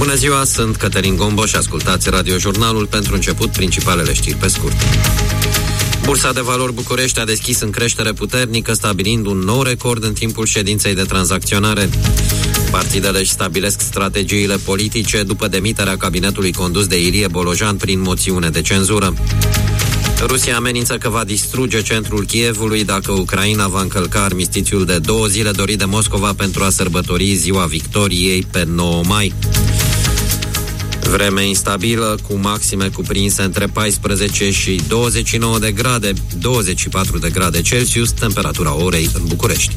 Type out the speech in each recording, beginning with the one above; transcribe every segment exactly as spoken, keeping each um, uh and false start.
Bună ziua, sunt Cătălin Gombo și ascultați Radiojurnalul. Pentru început, principalele știri pe scurt. Bursa de valori București a deschis în creștere puternică, stabilind un nou record în timpul ședinței de tranzacționare. Partidele își stabilesc strategiile politice după demiterea cabinetului condus de Ilie Bolojan prin moțiune de cenzură. Rusia amenință că va distruge centrul Kievului dacă Ucraina va încălca armistițiul de două zile dorit de Moscova pentru a sărbători ziua victoriei pe nouă mai. Vreme instabilă, cu maxime cuprinse între paisprezece și douăzeci și nouă de grade, douăzeci și patru de grade Celsius, temperatura orei în București.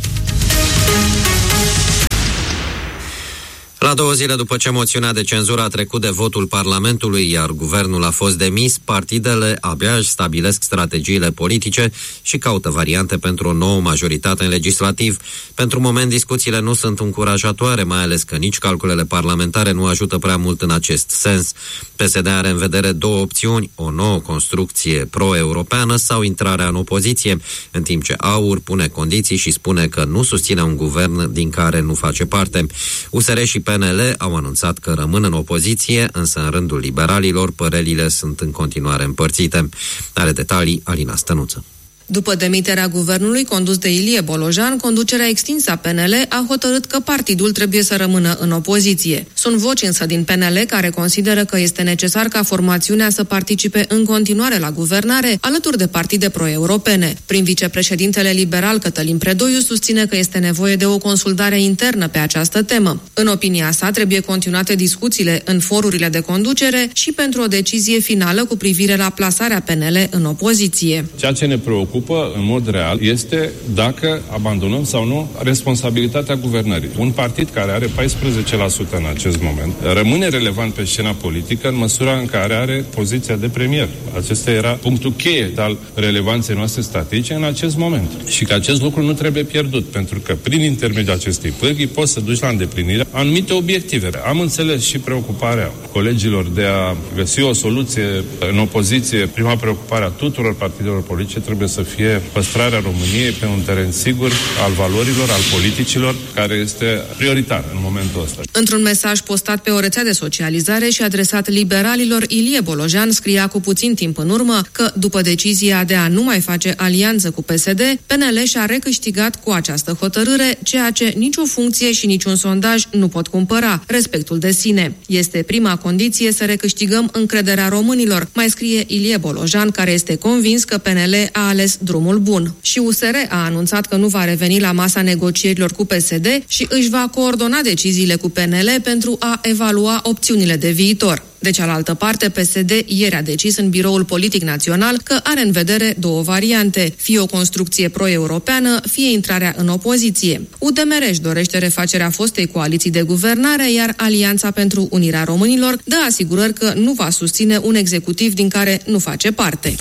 La două zile după ce moțiunea de cenzură a trecut de votul Parlamentului, iar guvernul a fost demis, partidele abia își stabilesc strategiile politice și caută variante pentru o nouă majoritate în legislativ. Pentru moment, discuțiile nu sunt încurajatoare, mai ales că nici calculele parlamentare nu ajută prea mult în acest sens. P S D are în vedere două opțiuni, o nouă construcție pro-europeană sau intrarea în opoziție, în timp ce AUR pune condiții și spune că nu susține un guvern din care nu face parte. U S R și P N L au anunțat că rămân în opoziție, însă în rândul liberalilor părerile sunt în continuare împărțite. Are detalii Alina Stănuță. După demiterea guvernului condus de Ilie Bolojan, conducerea extinsă a P N L a hotărât că partidul trebuie să rămână în opoziție. Sunt voci însă din P N L care consideră că este necesar ca formațiunea să participe în continuare la guvernare, alături de partide pro-europene. Prin vicepreședintele liberal Cătălin Predoiu susține că este nevoie de o consultare internă pe această temă. În opinia sa, trebuie continuate discuțiile în forurile de conducere și pentru o decizie finală cu privire la plasarea P N L în opoziție. Ceea ce ne preocupă în mod real este dacă abandonăm sau nu responsabilitatea guvernării. Un partid care are paisprezece la sută în acest moment rămâne relevant pe scena politică în măsura în care are poziția de premier. Acesta era punctul cheie al relevanței noastre strategice în acest moment. Și că acest lucru nu trebuie pierdut, pentru că prin intermediul acestei pârghii poți să duci la îndeplinire anumite obiective. Am înțeles și preocuparea colegilor de a găsi o soluție în opoziție. Prima preocupare a tuturor partidelor politice trebuie să fie păstrarea României pe un teren sigur al valorilor, al politicilor, care este prioritar în momentul ăsta. Într-un mesaj postat pe o rețea de socializare și adresat liberalilor, Ilie Bolojan scria cu puțin timp în urmă că, după decizia de a nu mai face alianță cu P S D, P N L și-a recâștigat cu această hotărâre ceea ce nicio funcție și niciun sondaj nu pot cumpăra, respectul de sine. Este prima condiție să recâștigăm încrederea românilor, mai scrie Ilie Bolojan, care este convins că P N L a ales drumul bun. Și U S R a anunțat că nu va reveni la masa negocierilor cu P S D și își va coordona deciziile cu P N L pentru a evalua opțiunile de viitor. De cealaltă parte, P S D ieri a decis în Biroul Politic Național că are în vedere două variante, fie o construcție pro-europeană, fie intrarea în opoziție. U D M R își dorește refacerea fostei coaliții de guvernare, iar Alianța pentru Unirea Românilor dă asigurări că nu va susține un executiv din care nu face parte.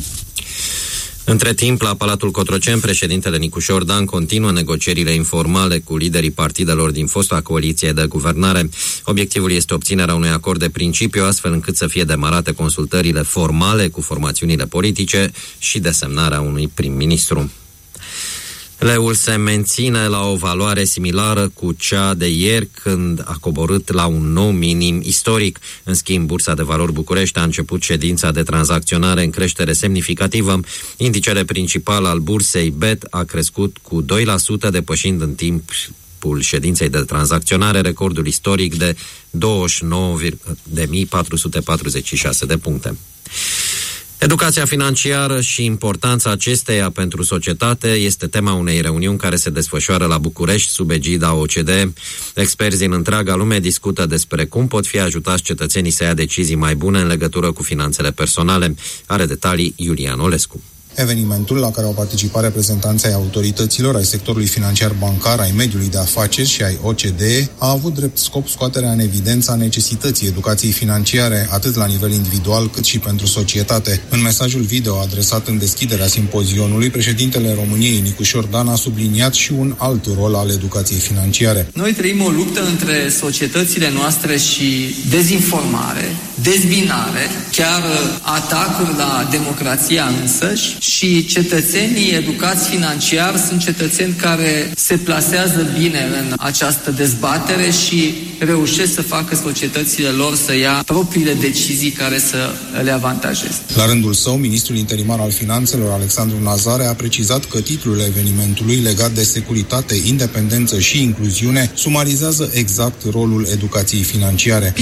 Între timp, la Palatul Cotroceni, președintele Nicușor Dan continuă negocierile informale cu liderii partidelor din fosta coaliție de guvernare. Obiectivul este obținerea unui acord de principiu, astfel încât să fie demarate consultările formale cu formațiunile politice și desemnarea unui prim-ministru. Leul se menține la o valoare similară cu cea de ieri, când a coborât la un nou minim istoric. În schimb, Bursa de Valori București a început ședința de tranzacționare în creștere semnificativă. Indicele principal al bursei B E T a crescut cu doi la sută, depășind în timpul ședinței de tranzacționare recordul istoric de douăzeci și nouă de mii patru sute patruzeci și șase de puncte. Educația financiară și importanța acesteia pentru societate este tema unei reuniuni care se desfășoară la București sub egida O C D E. Experți din întreaga lume discută despre cum pot fi ajutați cetățenii să ia decizii mai bune în legătură cu finanțele personale. Are detalii Iulian Olescu. Evenimentul, la care au participat reprezentanții ai autorităților, ai sectorului financiar bancar, ai mediului de afaceri și ai O C D E, a avut drept scop scoaterea în evidență a necesității educației financiare, atât la nivel individual cât și pentru societate. În mesajul video adresat în deschiderea simpozionului, președintele României, Nicușor Dan, a subliniat și un alt rol al educației financiare. Noi trăim o luptă între societățile noastre și dezinformare, dezbinare, chiar atacuri la democrația însăși, și cetățenii educați financiar sunt cetățeni care se plasează bine în această dezbatere și reușesc să facă societățile lor să ia propriile decizii care să le avantajeze. La rândul său, ministrul interimar al Finanțelor, Alexandru Nazare, a precizat că titlul evenimentului legat de securitate, independență și incluziune sumarizează exact rolul educației financiare.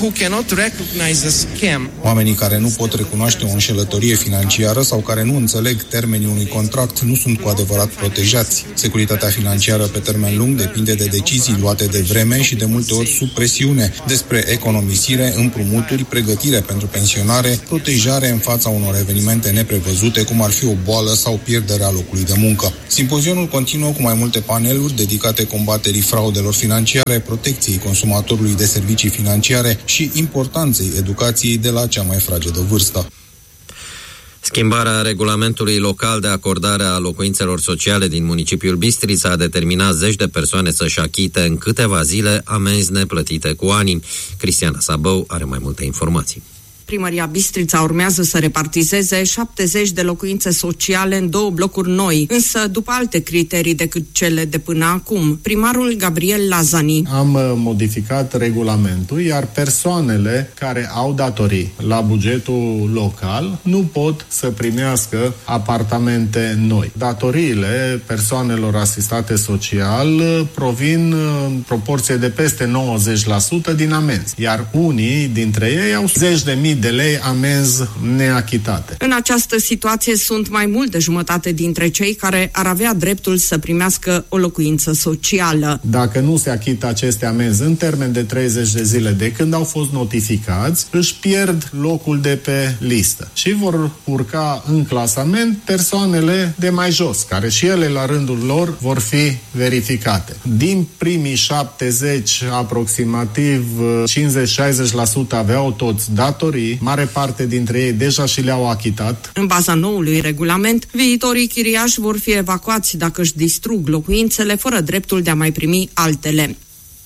Oamenii care nu pot recunoaște o înșelătorie financiară sau care nu înțeleg termenii unui contract nu sunt cu adevărat protejați. Securitatea financiară pe termen lung depinde de decizii luate de vreme și de multe ori sub presiune despre economisire, împrumuturi, pregătire pentru pensionare, protejare în fața unor evenimente neprevăzute, cum ar fi o boală sau pierderea locului de muncă. Simpozionul continuă cu mai multe paneluri dedicate combaterii fraudelor financiare, protecției consumatorului de servicii financiare și importanței educației de la cea mai fragedă vârstă. Schimbarea regulamentului local de acordare a locuințelor sociale din municipiul Bistrița a determinat zeci de persoane să-și achite în câteva zile amenzi neplătite cu ani. Cristiana Sabău are mai multe informații. Primăria Bistrița urmează să repartizeze șaptezeci de locuințe sociale în două blocuri noi, însă după alte criterii decât cele de până acum. Primarul Gabriel Lazani. Am modificat regulamentul, iar persoanele care au datorii la bugetul local nu pot să primească apartamente noi. Datoriile persoanelor asistate social provin în proporție de peste nouăzeci la sută din amenzi, iar unii dintre ei au zeci de mii de lei amenzi neachitate. În această situație sunt mai mult de jumătate dintre cei care ar avea dreptul să primească o locuință socială. Dacă nu se achită aceste amenzi în termen de treizeci de zile de când au fost notificați, își pierd locul de pe listă și vor urca în clasament persoanele de mai jos, care și ele la rândul lor vor fi verificate. Din primii șaptezeci, aproximativ cincizeci șaizeci la sută aveau toți datorii, mare parte dintre ei deja și le-au achitat. În baza noului regulament, viitorii chiriași vor fi evacuați dacă își distrug locuințele fără dreptul de a mai primi altele.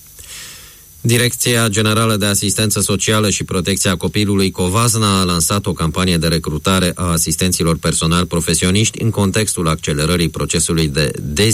Direcția Generală de Asistență Socială și Protecția Copilului Covasna a lansat o campanie de recrutare a asistenților personal profesioniști în contextul accelerării procesului de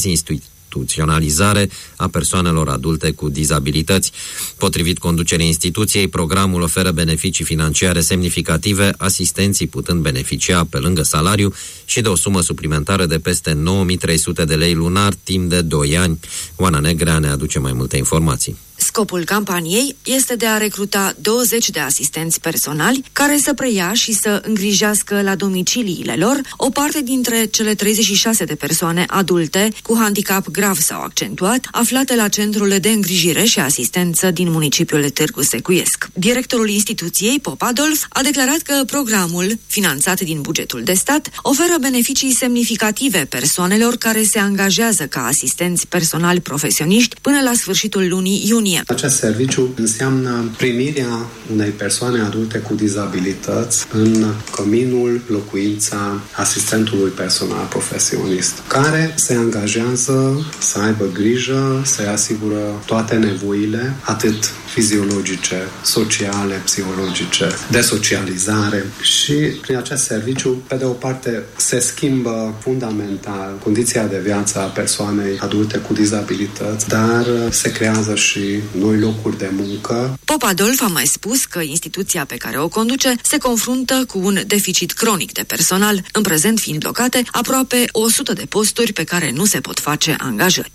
dezinstituționalizare a persoanelor adulte cu dizabilități. Potrivit conducerii instituției, programul oferă beneficii financiare semnificative, asistenții putând beneficia pe lângă salariu și de o sumă suplimentară de peste nouă mii trei sute de lei lunar timp de doi ani. Oana Negrea ne aduce mai multe informații. Scopul campaniei este de a recruta douăzeci de asistenți personali care să preia și să îngrijească la domiciliile lor o parte dintre cele treizeci și șase de persoane adulte cu handicap grav sau accentuat aflate la centrul de îngrijire și asistență din municipiul Târgu Secuiesc. Directorul instituției, Pop Adolf, a declarat că programul, finanțat din bugetul de stat, oferă beneficii semnificative persoanelor care se angajează ca asistenți personali profesioniști până la sfârșitul lunii iunie. Acest serviciu înseamnă primirea unei persoane adulte cu dizabilități în căminul, locuința asistentului personal profesionist, care se angajează să aibă grijă, să-i asigură toate nevoile, atât fiziologice, sociale, psihologice, de socializare și prin acest serviciu, pe de o parte, se schimbă fundamental condiția de viață a persoanei adulte cu dizabilități, dar se creează și noi locuri de muncă. Pop Adolf a mai spus că instituția pe care o conduce se confruntă cu un deficit cronic de personal, în prezent fiind blocate aproape o sută de posturi pe care nu se pot face angajări.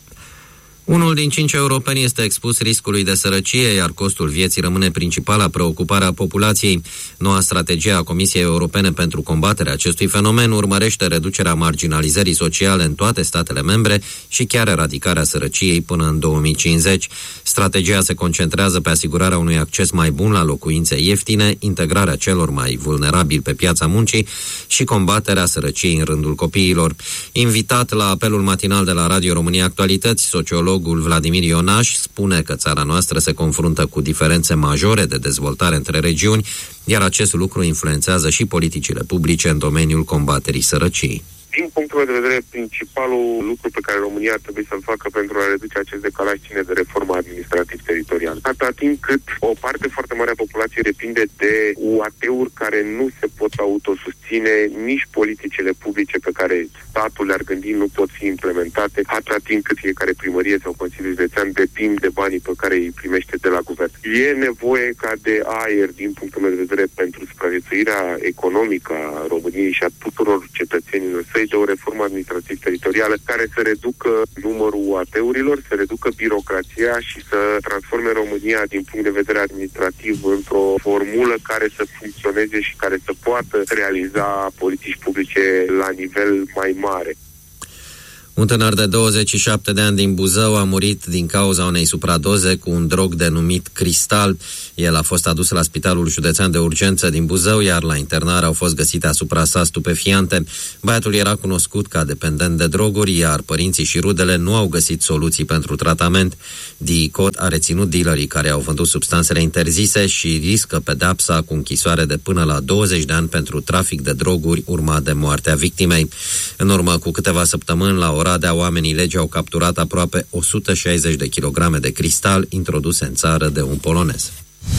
Unul din cinci europeni este expus riscului de sărăcie, iar costul vieții rămâne principala preocupare a populației. Noua strategie a Comisiei Europene pentru combaterea acestui fenomen urmărește reducerea marginalizării sociale în toate statele membre și chiar eradicarea sărăciei până în două mii cincizeci. Strategia se concentrează pe asigurarea unui acces mai bun la locuințe ieftine, integrarea celor mai vulnerabili pe piața muncii și combaterea sărăciei în rândul copiilor. Invitat la apelul matinal de la Radio România Actualități, sociologul Vladimir Ionaș spune că țara noastră se confruntă cu diferențe majore de dezvoltare între regiuni, iar acest lucru influențează și politicile publice în domeniul combaterii sărăciei. Din punctul meu de vedere, principalul lucru pe care România ar trebui să-l facă pentru a reduce acest decalaj ține de reforma administrativ-teritorială. Atâta timp cât o parte foarte mare a populației depinde de U A T-uri care nu se pot autosusține, nici politicile publice pe care statul le-ar gândi nu pot fi implementate, atâta timp cât fiecare primărie sau Consiliu Județean depind de banii pe care îi primește de la guvern. E nevoie ca de aer, din punctul meu de vedere, pentru supraviețuirea economică a României și a tuturor cetățenilor săi, de o reformă administrativ-teritorială care să reducă numărul U A T-urilor, să reducă birocrația și să transforme România din punct de vedere administrativ într-o formulă care să funcționeze și care să poată realiza politici publice la nivel mai mare. Un tânăr de douăzeci și șapte de ani din Buzău a murit din cauza unei supradoze cu un drog denumit cristal. El a fost adus la Spitalul Județean de Urgență din Buzău, iar la internare au fost găsite asupra sa stupefiante. Băiatul era cunoscut ca dependent de droguri, iar părinții și rudele nu au găsit soluții pentru tratament. D I C O T a reținut dealerii care au vândut substanțele interzise și riscă pedepsa cu închisoare de până la douăzeci de ani pentru trafic de droguri, urmat de moartea victimei. În urmă cu câteva săptămâni, la Oradea, oamenii legii au capturat aproape o sută șaizeci de kilograme de cristal introduse în țară de un polonez.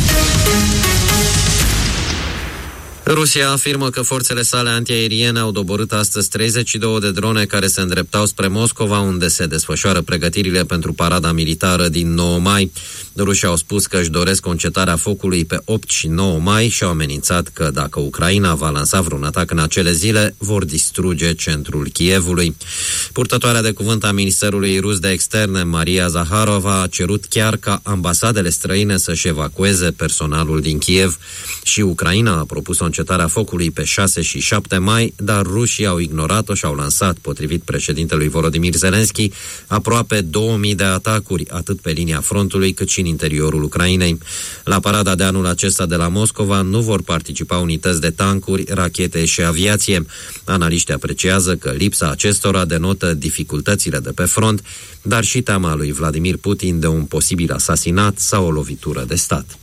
Rusia afirmă că forțele sale antiaeriene au doborât astăzi treizeci și două de drone care se îndreptau spre Moscova, unde se desfășoară pregătirile pentru parada militară din nouă mai. Rușii au spus că își doresc încetarea focului pe opt și nouă mai și au amenințat că dacă Ucraina va lansa vreun atac în acele zile, vor distruge centrul Kievului. Purtătoarea de cuvânt a Ministerului Rus de Externe, Maria Zaharova, a cerut chiar ca ambasadele străine să-și evacueze personalul din Kiev și Ucraina a propus o încetarea focului pe șase și șapte mai, dar rușii au ignorat-o și au lansat, potrivit președintelui Volodymyr Zelensky, aproape două mii de atacuri, atât pe linia frontului cât și în interiorul Ucrainei. La parada de anul acesta de la Moscova nu vor participa unități de tancuri, rachete și aviație. Analiștii apreciază că lipsa acestora denotă dificultățile de pe front, dar și teama lui Vladimir Putin de un posibil asasinat sau o lovitură de stat.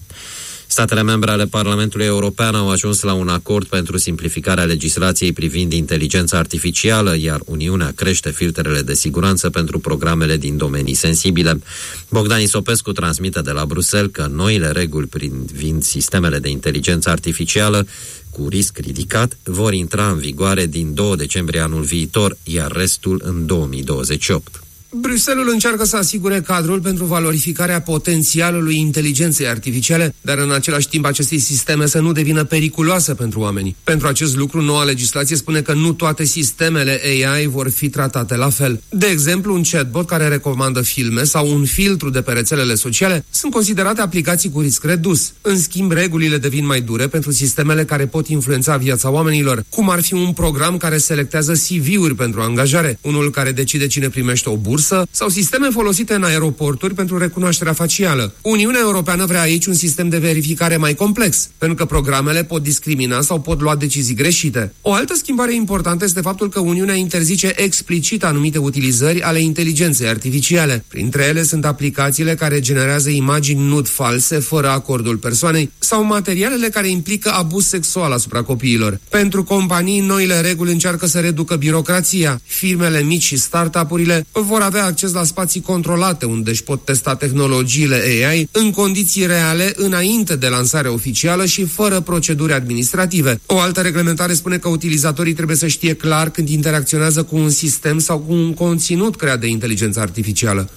Statele membre ale Parlamentului European au ajuns la un acord pentru simplificarea legislației privind inteligența artificială, iar Uniunea crește filtrele de siguranță pentru programele din domenii sensibile. Bogdan Isopescu transmite de la Bruxelles că noile reguli privind sistemele de inteligență artificială cu risc ridicat vor intra în vigoare din doi decembrie anul viitor, iar restul în două mii douăzeci și opt. Bruxelles încearcă să asigure cadrul pentru valorificarea potențialului inteligenței artificiale, dar în același timp aceste sisteme să nu devină periculoase pentru oameni. Pentru acest lucru, noua legislație spune că nu toate sistemele A I vor fi tratate la fel. De exemplu, un chatbot care recomandă filme sau un filtru de pe rețelele sociale sunt considerate aplicații cu risc redus. În schimb, regulile devin mai dure pentru sistemele care pot influența viața oamenilor, cum ar fi un program care selectează C V-uri pentru angajare, unul care decide cine primește o bursă sau sisteme folosite în aeroporturi pentru recunoașterea facială. Uniunea Europeană vrea aici un sistem de verificare mai complex, pentru că programele pot discrimina sau pot lua decizii greșite. O altă schimbare importantă este faptul că Uniunea interzice explicit anumite utilizări ale inteligenței artificiale. Printre ele sunt aplicațiile care generează imagini nud false fără acordul persoanei sau materialele care implică abuz sexual asupra copiilor. Pentru companii, noile reguli încearcă să reducă birocrația. Firmele mici și startup-urile vor avea acces la spații controlate unde își pot testa tehnologiile A I în condiții reale înainte de lansarea oficială și fără proceduri administrative. O altă reglementare spune că utilizatorii trebuie să știe clar când interacționează cu un sistem sau cu un conținut creat de inteligență artificială.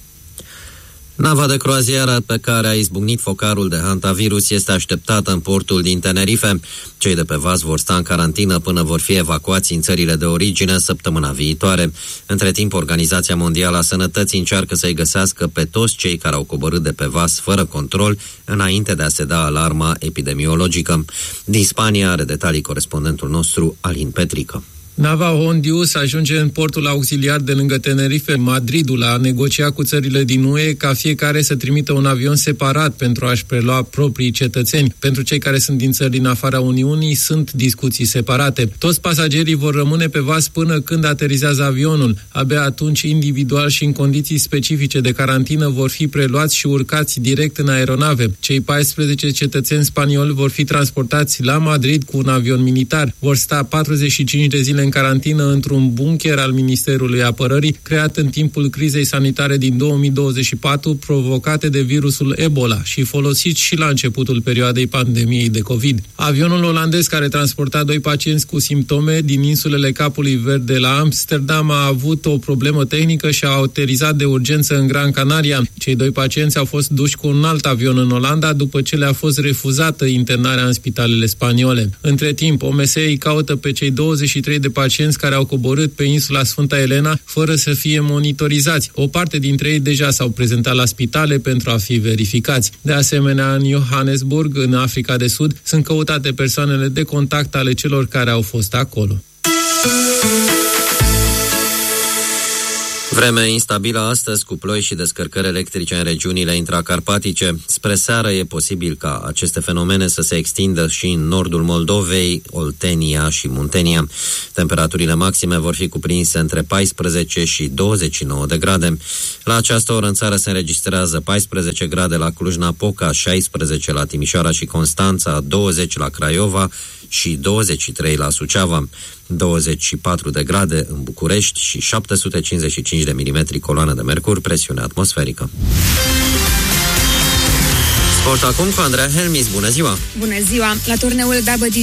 Nava de croazieră pe care a izbucnit focarul de hantavirus este așteptată în portul din Tenerife. Cei de pe vas vor sta în carantină până vor fi evacuați în țările de origine săptămâna viitoare. Între timp, Organizația Mondială a Sănătății încearcă să-i găsească pe toți cei care au coborât de pe vas fără control înainte de a se da alarma epidemiologică. Din Spania are detalii corespondentul nostru, Alin Petrică. Nava Hondius ajunge în portul auxiliar de lângă Tenerife, Madridul, a negocia cu țările din U E ca fiecare să trimită un avion separat pentru a-și prelua proprii cetățeni. Pentru cei care sunt din țări din afara Uniunii, sunt discuții separate. Toți pasagerii vor rămâne pe vas până când aterizează avionul. Abia atunci, individual și în condiții specifice de carantină, vor fi preluați și urcați direct în aeronave. Cei paisprezece cetățeni spanioli vor fi transportați la Madrid cu un avion militar. Vor sta patruzeci și cinci de zile în carantină într-un bunker al Ministerului Apărării, creat în timpul crizei sanitare din două mii douăzeci și patru, provocate de virusul Ebola și folosit și la începutul perioadei pandemiei de COVID. Avionul olandez care transporta doi pacienți cu simptome din insulele Capului Verde la Amsterdam a avut o problemă tehnică și a aterizat de urgență în Gran Canaria. Cei doi pacienți au fost duși cu un alt avion în Olanda după ce le-a fost refuzată internarea în spitalele spaniole. Între timp, O M S îi caută pe cei douăzeci și trei de pacienți care au coborât pe insula Sfânta Elena fără să fie monitorizați. O parte dintre ei deja s-au prezentat la spitale pentru a fi verificați. De asemenea, în Johannesburg, în Africa de Sud, sunt căutate persoanele de contact ale celor care au fost acolo. Vreme instabilă astăzi, cu ploi și descărcări electrice în regiunile intracarpatice. Spre seară e posibil ca aceste fenomene să se extindă și în nordul Moldovei, Oltenia și Muntenia. Temperaturile maxime vor fi cuprinse între paisprezece și douăzeci și nouă de grade. La această oră în țară se înregistrează paisprezece grade la Cluj-Napoca, șaisprezece la Timișoara și Constanța, douăzeci la Craiova și douăzeci și trei la Suceava, douăzeci și patru de grade în București și șapte sute cincizeci și cinci de milimetri coloană de mercur, presiune atmosferică. Sport acum cu Andreea Helmis. Bună ziua! Bună ziua! La turneul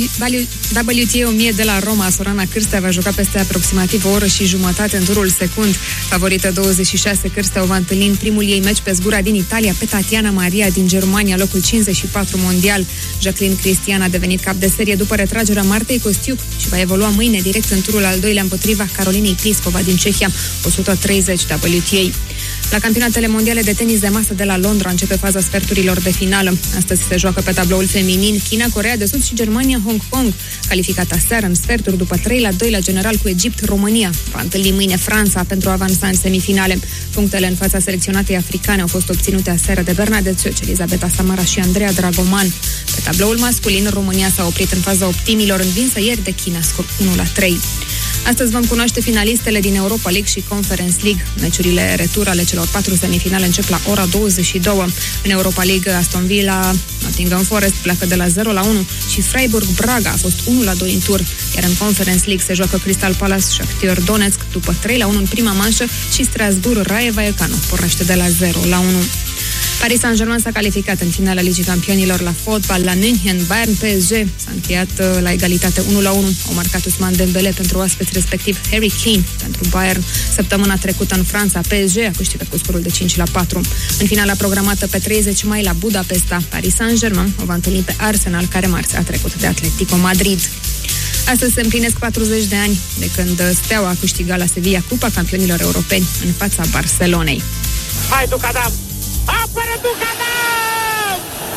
W T A o mie de la Roma, Sorana Cârstea va juca peste aproximativ o oră și jumătate în turul secund. Favorită douăzeci și șase, Cârstea o va întâlni în primul ei meci pe zgura din Italia pe Tatiana Maria din Germania, locul cincizeci și patru mondial. Jacqueline Cristian a devenit cap de serie după retragerea Martei Costiuc și va evolua mâine direct în turul al doilea împotriva Carolinei Pliskova din Cehia, o sută treizeci W T A. La campionatele mondiale de tenis de masă de la Londra începe faza sferturilor de finală. Astăzi se joacă pe tabloul feminin China, Coreea de Sud și Germania, Hong Kong. Calificată aseară în sferturi după trei la doi la general cu Egipt, România. Va întâlni mâine Franța pentru a avansa în semifinale. Punctele în fața selecționatei africane au fost obținute aseară de Bernadette Cioci, Elisabeta Samara și Andreea Dragoman. Pe tabloul masculin, România s-a oprit în faza optimilor, învinsă ieri de China, scor unu la trei. Astăzi vom cunoaște finalistele din Europa League și Conference League. Meciurile retur ale celor patru semifinale încep la ora douăzeci și două. În Europa League, Aston Villa, Nottingham Forest pleacă de la zero la unu și Freiburg Braga a fost unu la doi în tur. Iar în Conference League se joacă Crystal Palace Shakhtar Donetsk după trei la unu în prima manșă și Strasbourg Rayo Vallecano pornește de la zero la unu. Paris Saint-Germain s-a calificat în finala Ligii Campionilor la fotbal la München. Bayern P S G s-a încheiat la egalitate unu la unu. Au marcat Ousmane Dembele pentru oaspeți, respectiv Harry Kane pentru Bayern. Săptămâna trecută în Franța, P S G a câștigat cu scorul de cinci la patru. În finala programată pe treizeci mai la Budapesta, Paris Saint-Germain o va întâlni pe Arsenal, care marți a trecut de Atletico Madrid. Astăzi se împlinesc patruzeci de ani de când Steaua a câștigat la Sevilla Cupa Campionilor Europeni în fața Barcelonei. Hai, Ducadam! Apără Ducadam!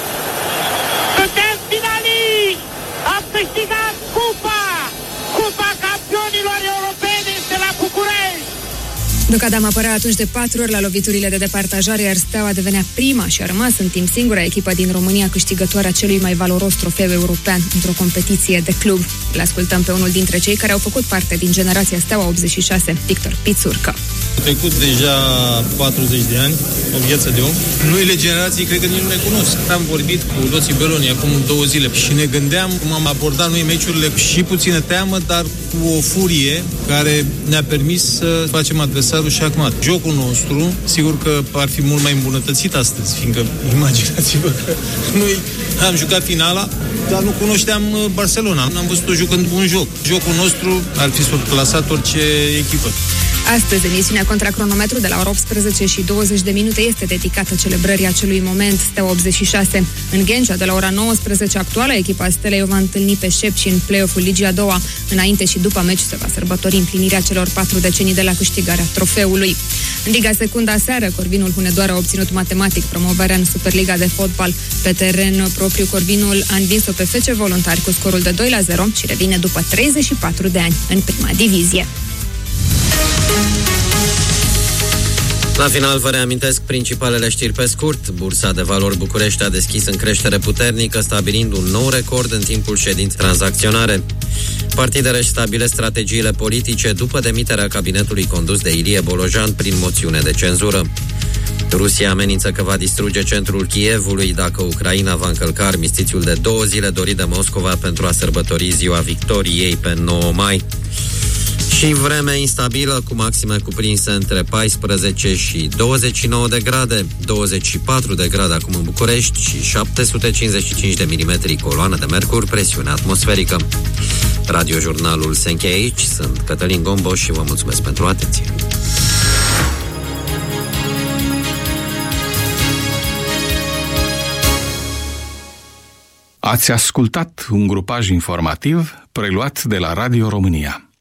Suntem finaliști! Am câștigat Cupa! Cupa Campionilor Europeni este la București! Ducadam apărea atunci de patru ori la loviturile de departajare, iar Steaua devenea prima și a rămas în timp singura echipă din România câștigătoarea celui mai valoros trofeu european într-o competiție de club. Îl ascultăm pe unul dintre cei care au făcut parte din generația Steaua optzeci și șase, Victor Pițurcă. Au trecut deja patruzeci de ani, o viață de om. Noile generații cred că nici nu ne cunosc. Am vorbit cu Loții Beloni acum două zile și ne gândeam cum am abordat noi meciurile și puțină teamă, dar cu o furie care ne-a permis să facem adversarul șahmat. Jocul nostru, sigur că ar fi mult mai îmbunătățit astăzi, fiindcă imaginați-vă că noi am jucat finala, dar nu cunoșteam Barcelona. N-am văzut-o jucând un joc. Jocul nostru ar fi surclasat orice echipă. Astăzi, emisiunea Contra Cronometru de la ora optsprezece și douăzeci de minute este dedicată celebrării acelui moment, Steaua optzeci și șase. În Ghencea, de la ora nouăsprezece, actuala echipa Stelei o va întâlni pe Șepci în play-off-ul Ligii a doua. Înainte și după meci se va sărbători împlinirea celor patru decenii de la câștigarea trofeului. În Liga Secundă aseară, Corvinul Hunedoara a obținut matematic promovarea în Superliga de fotbal. Pe teren propriu, Corvinul a învins-o pe F C Voluntari cu scorul de doi la zero și revine după treizeci și patru de ani în prima divizie. La final vă reamintesc principalele știri pe scurt. Bursa de valori București a deschis în creștere puternică, stabilind un nou record în timpul ședinței tranzacționare. Partidele își stabilesc strategiile politice după demiterea cabinetului condus de Ilie Bolojan prin moțiune de cenzură. Rusia amenință că va distruge centrul Kievului dacă Ucraina va încălca armistițiul de două zile dorit de Moscova pentru a sărbători ziua victoriei pe nouă mai. Și vreme instabilă, cu maxime cuprinse între paisprezece și douăzeci și nouă de grade, douăzeci și patru de grade acum în București și șapte sute cincizeci și cinci de milimetri coloană de mercur, presiune atmosferică. Radiojurnalul se încheie aici, sunt Cătălin Gombo și vă mulțumesc pentru atenție. Ați ascultat un grupaj informativ preluat de la Radio România.